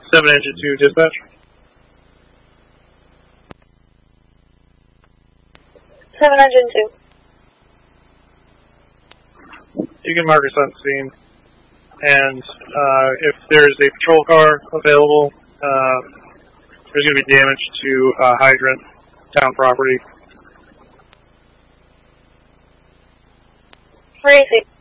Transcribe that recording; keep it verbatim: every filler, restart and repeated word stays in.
seven engine two dispatch. seven engine two. You can mark us on scene. And uh, if there's a patrol car available, uh, there's going to be damage to uh, hydrant, town property. Crazy.